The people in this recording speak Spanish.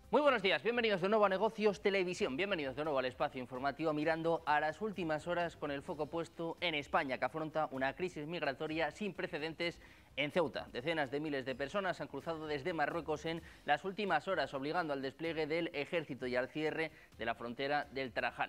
Muy buenos días, bienvenidos de nuevo a Negocios Televisión, bienvenidos de nuevo al espacio informativo mirando a las últimas horas con el foco puesto en España, que afronta una crisis migratoria sin precedentes en Ceuta. Decenas de miles de personas han cruzado desde Marruecos en las últimas horas, obligando al despliegue del ejército y al cierre de la frontera del Tarajal.